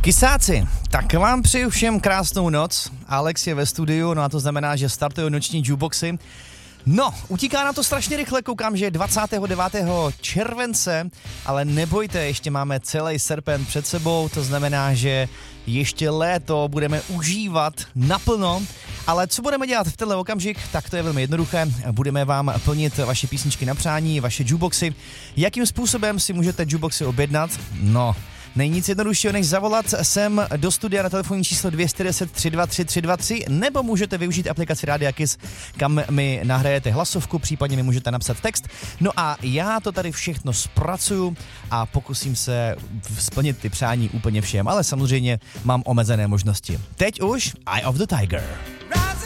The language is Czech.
Kysáci, tak vám přeju všem krásnou noc. Alex je ve studiu, no a to znamená, že startují noční jukeboxy. No, utíká nám to strašně rychle, koukám, že je 29. července, ale nebojte, ještě máme celý srpen před sebou, to znamená, že ještě léto budeme užívat naplno. Ale co budeme dělat v tenhle okamžik, tak to je velmi jednoduché. Budeme vám plnit vaše písničky na přání, vaše jukeboxy. Jakým způsobem si můžete jukeboxy objednat? No, není nic jednoduššího, než zavolat sem do studia na telefonní číslo 210 323 323, nebo můžete využít aplikaci Rádia Kiss, kam mi nahrajete hlasovku, případně mi můžete napsat text. No a já to tady všechno zpracuju a pokusím se splnit ty přání úplně všem, ale samozřejmě mám omezené možnosti. Teď už Eye of the Tiger.